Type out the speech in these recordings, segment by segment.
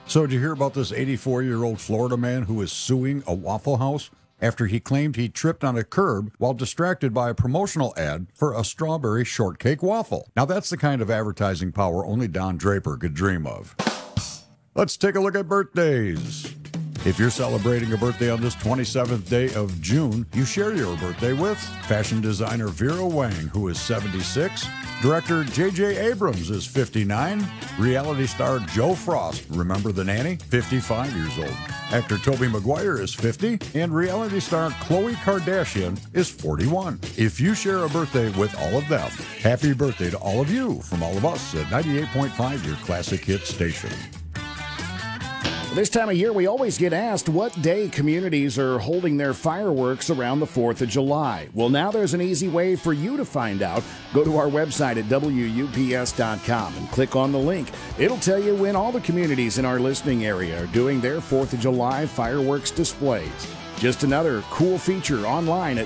So did you hear about this 84-year-old Florida man who is suing a Waffle House after he claimed he tripped on a curb while distracted by a promotional ad for a strawberry shortcake waffle? Now that's the kind of advertising power only Don Draper could dream of. Let's take a look at birthdays. If you're celebrating a birthday on this 27th day of June, you share your birthday with fashion designer Vera Wang, who is 76, director J.J. Abrams is 59, reality star Joe Frost, remember the nanny, 55 years old, actor Tobey Maguire is 50, and reality star Khloe Kardashian is 41. If you share a birthday with all of them, happy birthday to all of you from all of us at 98.5, your classic hit station. This time of year, we always get asked what day communities are holding their fireworks around the 4th of July. Well, now there's an easy way for you to find out. Go to our website at WUPS.com and click on the link. It'll tell you when all the communities in our listening area are doing their 4th of July fireworks displays. Just another cool feature online at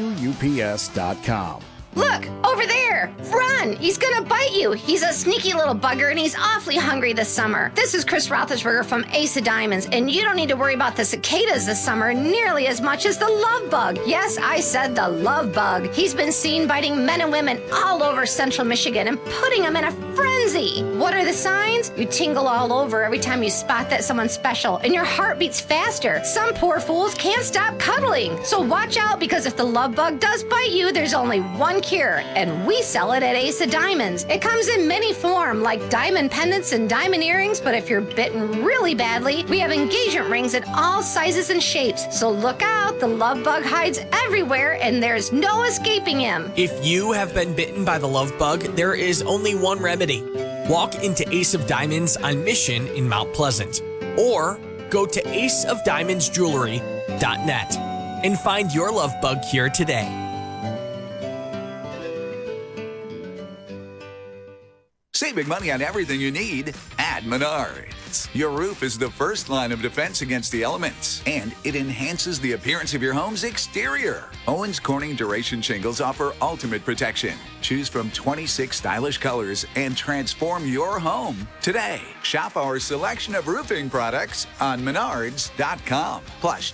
WUPS.com. Look, over there! Run! He's gonna bite you! He's a sneaky little bugger and he's awfully hungry this summer. This is Chris Roethlisberger from Ace of Diamonds, and you don't need to worry about the cicadas this summer nearly as much as the love bug. Yes, I said the love bug. He's been seen biting men and women all over central Michigan and putting them in a frenzy. What are the signs? You tingle all over every time you spot that someone's special, and your heart beats faster. Some poor fools can't stop cuddling. So watch out, because if the love bug does bite you, there's only one cure, and we sell it at Ace of Diamonds. It comes in many forms, like diamond pendants and diamond earrings, but if you're bitten really badly, we have engagement rings in all sizes and shapes. So look out, the love bug hides everywhere, and there's no escaping him. If you have been bitten by the love bug, there is only one remedy. Walk into Ace of Diamonds on Mission in Mount Pleasant, or go to aceofdiamondsjewelry.net and find your love bug cure today. Saving money on everything you need at Menards. Your roof is the first line of defense against the elements, and it enhances the appearance of your home's exterior. Owens Corning Duration Shingles offer ultimate protection. Choose from 26 stylish colors and transform your home today. Shop our selection of roofing products on Menards.com. Plus,